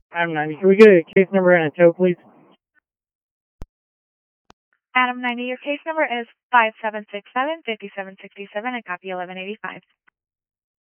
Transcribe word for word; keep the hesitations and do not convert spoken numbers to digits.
Adam ninety. Can we get a case number and a tow, please? Adam ninety, your case number is five seven six seven, five seven six seven and copy eleven eighty-five.